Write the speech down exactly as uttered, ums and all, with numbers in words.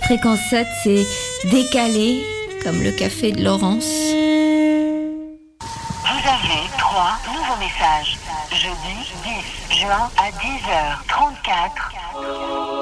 Fréquence sept, c'est décalé, comme le café de Laurence. Vous avez trois nouveaux messages. Jeudi dix juin à dix heures trente-quatre.